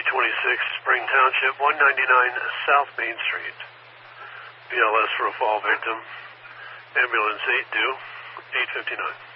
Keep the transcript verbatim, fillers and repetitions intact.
twenty-six, Spring Township, one ninety-nine South Main Street. B L S for a fall victim. Ambulance eight due, eight fifty-nine.